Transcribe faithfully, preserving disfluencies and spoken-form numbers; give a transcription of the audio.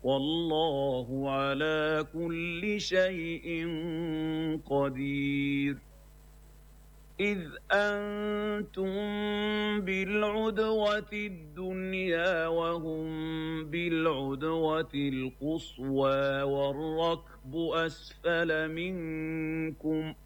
والله على كل شيء قدير. إذ أنتم بالعدوة الدنيا وهم بالعدوة القصوى والركب أسفل منكم